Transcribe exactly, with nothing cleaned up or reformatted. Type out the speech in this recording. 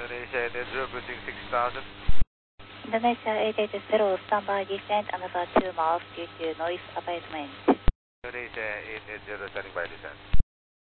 Indonesia eight eight zero, approaching six thousand. Indonesia eight eight zero, standby descent another two miles due to noise abatement. Indonesia eight eight zero, standing by descent.